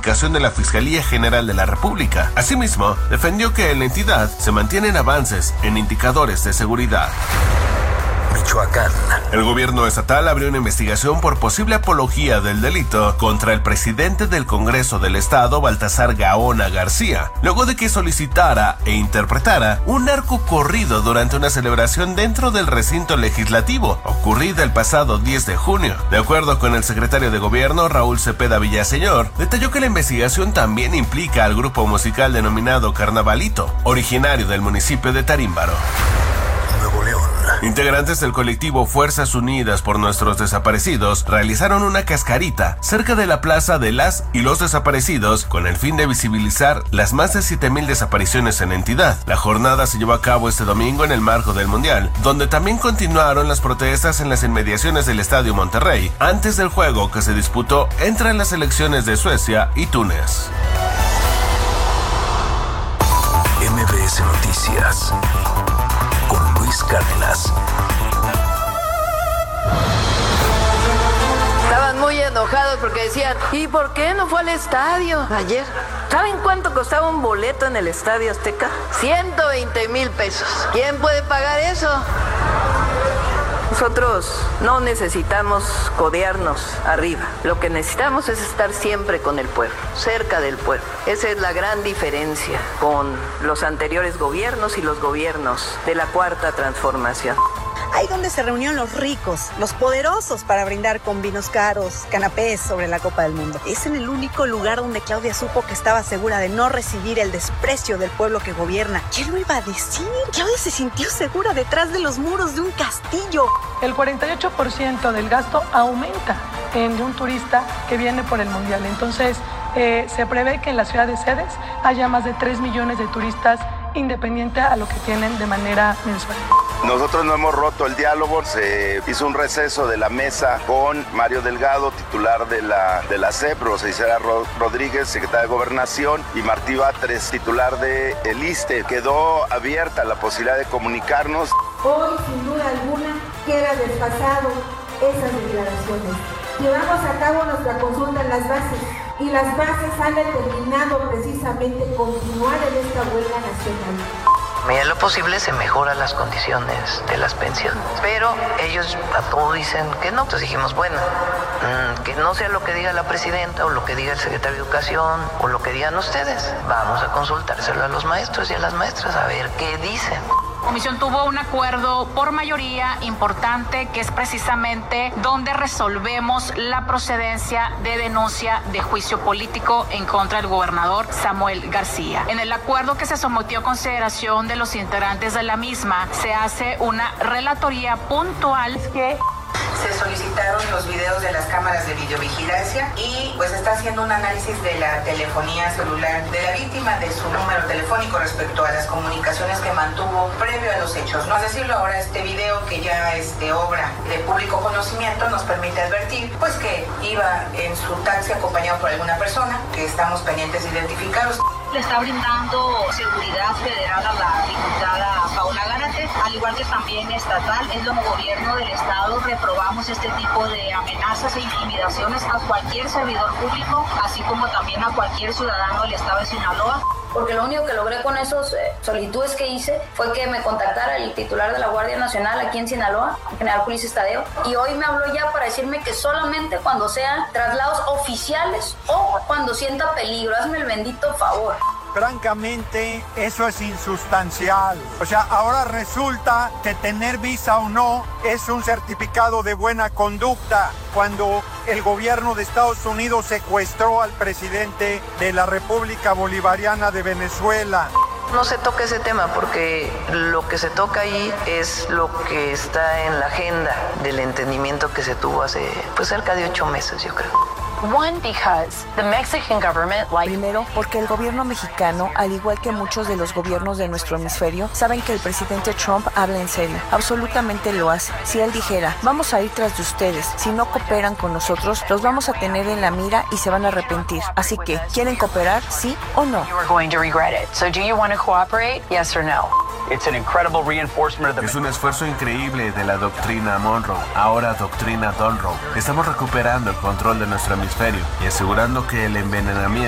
investigación de la Fiscalía General de la República. Asimismo, defendió que en la entidad se mantienen avances en indicadores de seguridad. Michoacán. El gobierno estatal abrió una investigación por posible apología del delito contra el presidente del Congreso del Estado, Baltasar Gaona García, luego de que solicitara e interpretara un narco corrido durante una celebración dentro del recinto legislativo, ocurrida el pasado 10 de junio. De acuerdo con el secretario de Gobierno, Raúl Cepeda Villaseñor, detalló que la investigación también implica al grupo musical denominado Carnavalito, originario del municipio de Tarímbaro. Nuevo León. Integrantes del colectivo Fuerzas Unidas por Nuestros Desaparecidos realizaron una cascarita cerca de la Plaza de las y los Desaparecidos con el fin de visibilizar las más de 7,000 desapariciones en la entidad. La jornada se llevó a cabo este domingo en el marco del Mundial, donde también continuaron las protestas en las inmediaciones del Estadio Monterrey, antes del juego que se disputó entre las selecciones de Suecia y Túnez. MBS Noticias con Luis Cárdenas. Estaban muy enojados porque decían, ¿y por qué no fue al estadio ayer? ¿Saben cuánto costaba un boleto en el Estadio Azteca? 120,000 pesos. ¿Quién puede pagar eso? Nosotros no necesitamos codearnos arriba. Lo que necesitamos es estar siempre con el pueblo, cerca del pueblo. Esa es la gran diferencia con los anteriores gobiernos y los gobiernos de la Cuarta Transformación. Ahí donde se reunieron los ricos, los poderosos para brindar con vinos caros, canapés sobre la Copa del Mundo. Es en el único lugar donde Claudia supo que estaba segura de no recibir el desprecio del pueblo que gobierna. ¿Quién lo iba a decir? Claudia se sintió segura detrás de los muros de un castillo. El 48% del gasto aumenta de un turista que viene por el Mundial. Entonces, se prevé que en la ciudad de sedes haya más de 3 millones de turistas independiente a lo que tienen de manera mensual. Nosotros no hemos roto el diálogo, se hizo un receso de la mesa con Mario Delgado, titular de la CEP, Rosa Isela Rodríguez, secretaria de Gobernación, y Martí Batres, titular de el ISSSTE. Quedó abierta la posibilidad de comunicarnos. Hoy, sin duda alguna, queda desfasado esas declaraciones. Llevamos a cabo nuestra consulta en las bases y las bases han determinado precisamente continuar en esta huelga nacional. medida de lo posible se mejoran las condiciones de las pensiones. Pero ellos a todo dicen que no. Entonces dijimos, bueno, que no sea lo que diga la presidenta o lo que diga el secretario de Educación o lo que digan ustedes. Vamos a consultárselo a los maestros y a las maestras a ver qué dicen. La comisión tuvo un acuerdo por mayoría importante, que es precisamente donde resolvemos la procedencia de denuncia de juicio político en contra del gobernador Samuel García. En el acuerdo que se sometió a consideración de los integrantes de la misma, se hace una relatoría puntual que se solicitaron los videos de las cámaras de videovigilancia y pues está haciendo un análisis de la telefonía celular de la víctima, de su número telefónico respecto a las comunicaciones que mantuvo previo a los hechos. No es decirlo, ahora este video que ya es de obra de público conocimiento nos permite advertir pues que iba en su taxi acompañado por alguna persona que estamos pendientes de identificarlos. Le está brindando seguridad federal a la diputada Paola Gárate, al igual que también estatal. Es como gobierno del estado reprobamos este tipo de amenazas e intimidaciones a cualquier servidor público, así como también a cualquier ciudadano del estado de Sinaloa. Porque lo único que logré con esas solicitudes que hice fue que me contactara el titular de la Guardia Nacional aquí en Sinaloa, el general Ulises Tadeo, y hoy me habló ya para decirme que solamente cuando sean traslados oficiales o cuando sienta peligro. Hazme el bendito favor. Francamente, eso es insustancial. O sea, ahora resulta que tener visa o no es un certificado de buena conducta, cuando el gobierno de Estados Unidos secuestró al presidente de la República Bolivariana de Venezuela. No se toca ese tema porque lo que se toca ahí es lo que está en la agenda del entendimiento que se tuvo hace cerca de 8 meses, yo creo. Primero, porque el gobierno mexicano, al igual que muchos de los gobiernos de nuestro hemisferio, saben que el presidente Trump habla en serio. Absolutamente lo hace. Si él dijera, vamos a ir tras de ustedes, si no cooperan con nosotros, los vamos a tener en la mira y se van a arrepentir. Así que, ¿quieren cooperar, sí o no? Es un esfuerzo increíble de la doctrina Monroe, ahora doctrina Donroe. Estamos recuperando el control de nuestro hemisferio y asegurando que el envenenamiento